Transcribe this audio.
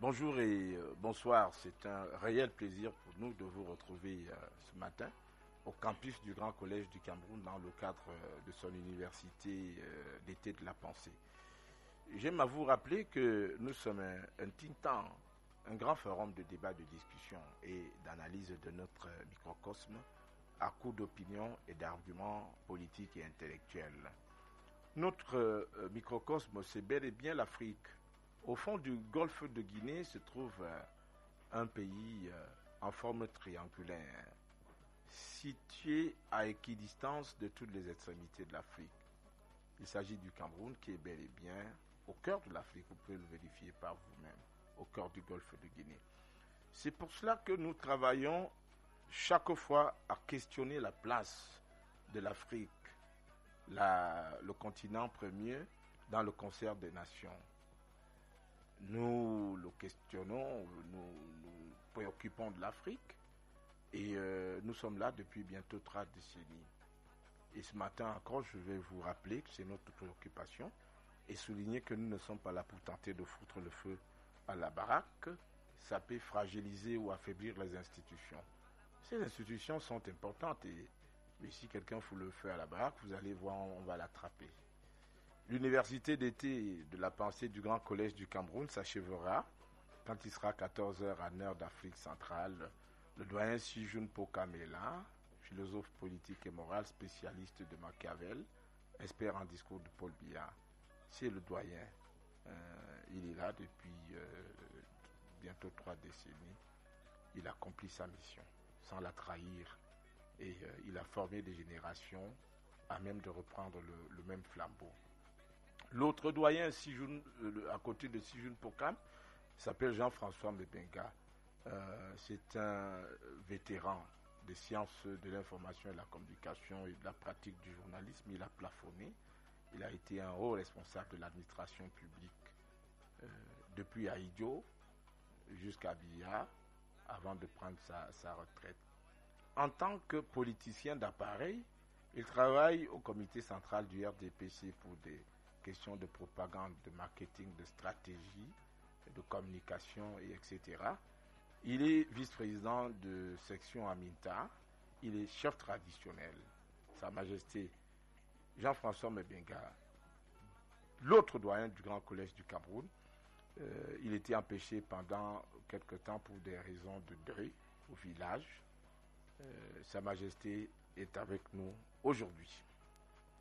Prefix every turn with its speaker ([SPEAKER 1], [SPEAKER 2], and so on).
[SPEAKER 1] Bonjour et bonsoir, c'est un réel plaisir pour nous de vous retrouver ce matin au campus du Grand Collège du Cameroun dans le cadre de son université d'été de la pensée. J'aime à vous rappeler que nous sommes un think tank, un grand forum de débat, de discussion et d'analyse de notre microcosme à coup d'opinions et d'arguments politiques et intellectuels. Notre microcosme, c'est bel et bien l'Afrique. Au fond du golfe de Guinée se trouve un pays en forme triangulaire, situé à équidistance de toutes les extrémités de l'Afrique. Il s'agit du Cameroun qui est bel et bien au cœur de l'Afrique, vous pouvez le vérifier par vous-même, au cœur du golfe de Guinée. C'est pour cela que nous travaillons chaque fois à questionner la place de l'Afrique, le continent premier, dans le concert des nations. Nous le questionnons, nous préoccupons de l'Afrique et nous sommes là depuis bientôt 3 décennies. Et ce matin encore, je vais vous rappeler que c'est notre préoccupation et souligner que nous ne sommes pas là pour tenter de foutre le feu à la baraque. Ça peut fragiliser ou affaiblir les institutions. Ces institutions sont importantes et si quelqu'un fout le feu à la baraque, vous allez voir, on va l'attraper. L'université d'été de la pensée du Grand Collège du Cameroun s'achèvera quand il sera 14h à l'heure d'Afrique centrale. Le doyen Sijun Pokamela, philosophe politique et moral, spécialiste de Machiavel, expert en discours de Paul Biya. C'est le doyen. Il est là depuis bientôt 3 décennies. Il accomplit sa mission sans la trahir et il a formé des générations à même de reprendre le même flambeau. L'autre doyen à côté de Sijun Pokam s'appelle Jean-François Mebenga. C'est un vétéran des sciences de l'information et de la communication et de la pratique du journalisme. Il a plafonné. Il a été un haut responsable de l'administration publique depuis Aïdio jusqu'à Biya avant de prendre sa retraite. En tant que politicien d'appareil, il travaille au comité central du RDPC pour des questions de propagande, de marketing, de stratégie, de communication, et etc. Il est vice-président de section Aminta. Il est chef traditionnel. Sa Majesté Jean-François Mebenga, l'autre doyen du Grand Collège du Cameroun. Il était empêché pendant quelque temps pour des raisons de deuil au village. Sa Majesté est avec nous aujourd'hui.